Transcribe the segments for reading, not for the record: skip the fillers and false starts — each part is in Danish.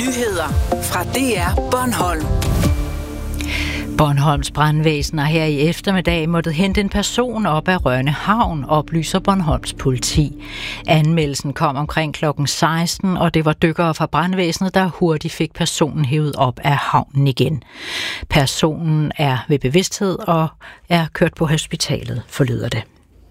Nyheder fra DR Bornholm. Bornholms brandvæsen har her i eftermiddag måttet hente en person op af Rønne Havn, oplyser Bornholms politi. Anmeldelsen kom omkring kl. 16, og det var dykkere fra brandvæsenet, der hurtigt fik personen hævet op af havnen igen. Personen er ved bevidsthed og er kørt på hospitalet, forlyder det.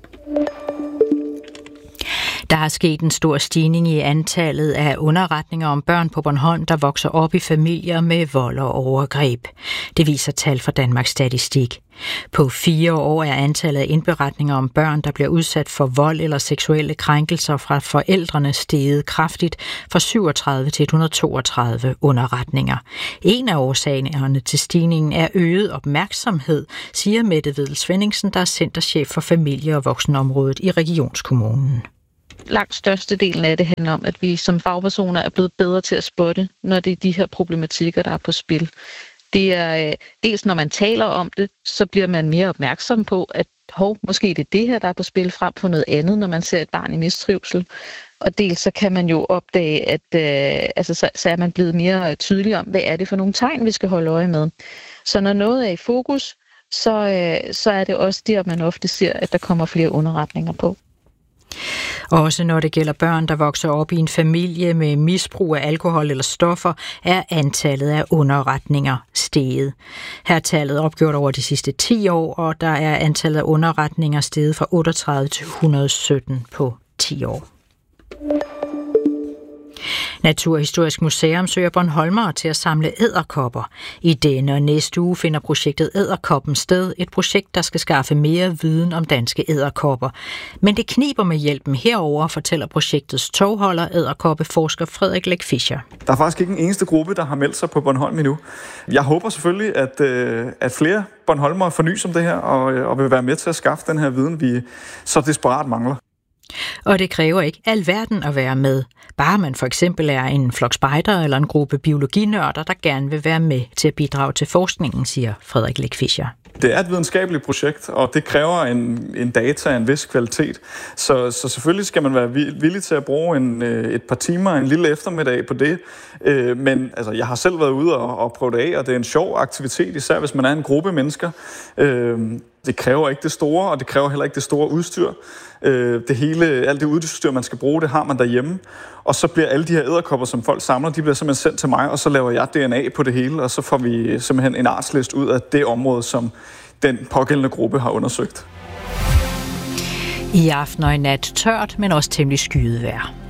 Der er sket en stor stigning i antallet af underretninger om børn på Bornholm, der vokser op i familier med vold og overgreb. Det viser tal fra Danmarks Statistik. På 4 år er antallet af indberetninger om børn, der bliver udsat for vold eller seksuelle krænkelser fra forældrene, steget kraftigt fra 37 til 132 underretninger. En af årsagerne til stigningen er øget opmærksomhed, siger Mette Vedel Svenningsen, der er centerchef for familie- og voksenområdet i regionskommunen. Langt størstedelen af det handler om, at vi som fagpersoner er blevet bedre til at spotte, når det er de her problematikker, der er på spil. Det er dels, når man taler om det, så bliver man mere opmærksom på, at måske det er det her, der er på spil frem for noget andet, når man ser et barn i mistrivsel. Og dels så kan man jo opdage, at så er man blevet mere tydelig om, hvad er det for nogle tegn, vi skal holde øje med. Så når noget er i fokus, så er det også der, man ofte ser, at der kommer flere underretninger på. Også når det gælder børn, der vokser op i en familie med misbrug af alkohol eller stoffer, er antallet af underretninger steget. Her er tallet opgjort over de sidste 10 år, og der er antallet af underretninger steget fra 38 til 117 på 10 år. Naturhistorisk Museum søger bornholmere til at samle edderkopper. I denne og næste uge finder projektet Edderkoppen sted, et projekt, der skal skaffe mere viden om danske edderkopper. Men det kniber med hjælpen herover, fortæller projektets tovholder, edderkoppeforsker Frederik Läck-Fischer. Der er faktisk ikke en eneste gruppe, der har meldt sig på Bornholm endnu. Jeg håber selvfølgelig, at flere bornholmere får nys om det her og vil være med til at skaffe den her viden, vi så desperat mangler. Og det kræver ikke alverden at være med. Bare man for eksempel er en flok spejder eller en gruppe biologinørder, der gerne vil være med til at bidrage til forskningen, siger Frederik Läck-Fischer. Det er et videnskabeligt projekt, og det kræver en data af en vis kvalitet. Så selvfølgelig skal man være villig til at bruge et par timer, en lille eftermiddag på det. Men altså, jeg har selv været ude og prøve det af, og det er en sjov aktivitet, især hvis man er en gruppe mennesker. Det kræver ikke det store, og det kræver heller ikke det store udstyr. Alt det udstyr, man skal bruge, det har man derhjemme. Og så bliver alle de her edderkopper, som folk samler, de bliver simpelthen sendt til mig, og så laver jeg DNA på det hele, og så får vi simpelthen en artsliste ud af det område, som den pågældende gruppe har undersøgt. I aften og i nat tørt, men også temmelig skyet vejr.